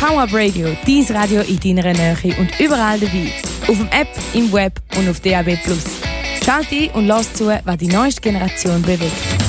Power Up Radio, dein Radio in deiner Nähe und überall dabei. Auf dem App, im Web und auf DAB+. Schalt ein und lass zu, was die neueste Generation bewegt.